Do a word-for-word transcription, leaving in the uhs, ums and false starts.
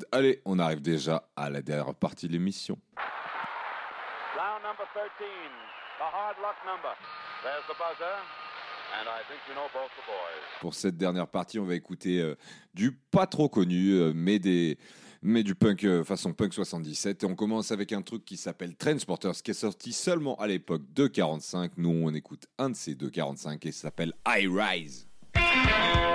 mode allez, on arrive déjà à la dernière partie de l'émission. Round number thirteen, the hard luck number. There's the buzzer, and I think you know both the boys. Pour cette dernière partie, on va écouter euh, du pas trop connu, euh, mais des mais du punk euh, façon punk soixante-dix-sept. Et on commence avec un truc qui s'appelle Transporters, qui est sorti seulement à l'époque de quarante-cinq. Nous, on écoute un de ces deux quarante-cinq et ça s'appelle High Rise.